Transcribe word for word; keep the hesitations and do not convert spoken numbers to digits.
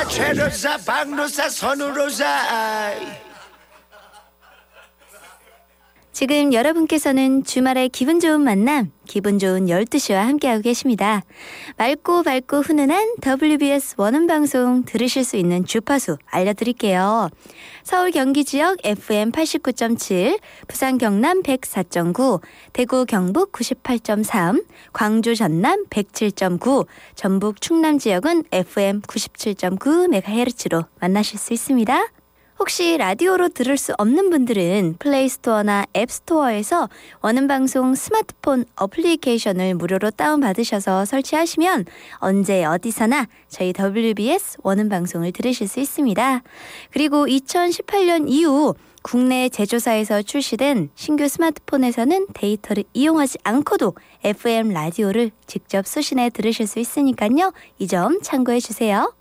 최로사 박로사 선우로사. 지금 여러분께서는 주말의 기분 좋은 만남, 기분 좋은 열두 시와 함께하고 계십니다. 맑고 밝고 훈훈한 더블유비에스 원음방송 들으실 수 있는 주파수 알려드릴게요. 서울 경기 지역 에프엠 팔십구 점 칠, 부산 경남 백사 점 구, 대구 경북 구십팔 점 삼, 광주 전남 백칠 점 구, 전북 충남 지역은 에프엠 구십칠 점 구 메가헤르츠로 만나실 수 있습니다. 혹시 라디오로 들을 수 없는 분들은 플레이스토어나 앱스토어에서 원음방송 스마트폰 어플리케이션을 무료로 다운받으셔서 설치하시면 언제 어디서나 저희 더블유비에스 원음방송을 들으실 수 있습니다. 그리고 이천십팔 년 이후 국내 제조사에서 출시된 신규 스마트폰에서는 데이터를 이용하지 않고도 에프엠 라디오를 직접 수신해 들으실 수 있으니까요. 이 점 참고해 주세요.